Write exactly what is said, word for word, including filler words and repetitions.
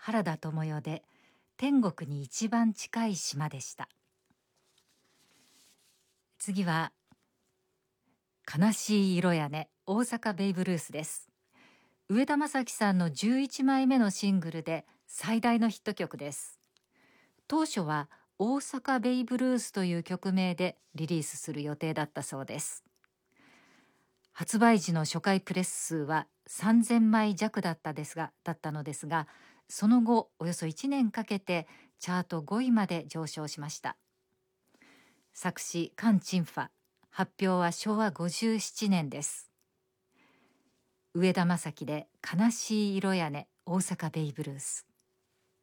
原田知世で天国に一番近い島でした。次は悲しい色やね、大阪ベイブルースです。上田正樹さんのじゅういちまいめのシングルで最大のヒット曲です。当初は大阪ベイブルースという曲名でリリースする予定だったそうです。発売時の初回プレス数はさんぜんまい弱だったですがだったのですが、その後およそいちねんかけてチャートごいまで上昇しました。作詞菅陳ファ、発表はしょうわごじゅうななねんです。上田正樹で悲しい色やね、大阪ベイブルース。